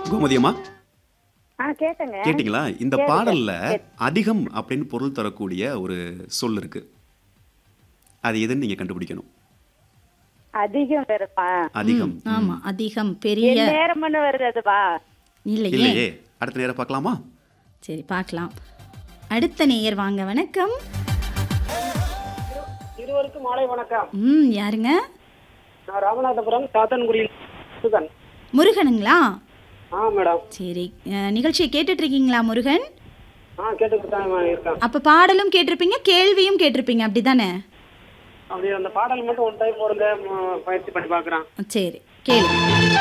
கோமதியம்மா கேட்டேங்க. கேட்டிங்களா? இந்த கேட்டுட்டேன். பாடல்ல அதிகம் அப்படின்னு பொருள் தரக்கூடிய ஒரு சொல் இருக்கு. அது எதுன்னு நீங்க கண்டுபிடிக்கணும். அதிகம் வருமா? அதிகம். ஆமா, அதிகம் பெரிய என் நேரம்னு வருது அதுவா? இல்லையே. இல்லையே. அடுத்த நேரம் பார்க்கலாமா? சரி, பார்க்கலாம். அடுத்த நேயர் வாங்க. வணக்கம். இருவருக்கும் மாலை வணக்கம். யாருங்க? நான் ராமநாதபுரம் சாத்தன்குடியில் சுதன். முருகனுங்களா? மேடம். சரி, நிகழ்ச்சியை கேட்டுட்டு இருக்கீங்களா முருகன்? கேட்டுக்கிட்டு தான் இருக்கேன். அப்ப பாடலும் கேட்டிருப்பீங்க, கேள்வியும் கேட்டிருப்பீங்க, அப்படிதானே? அப்படி அந்த பாடல் மட்டும் ஒன் டைம் போடுங்க, பயிற்சி பண்ணி பார்க்குறேன். சரி, கேளு.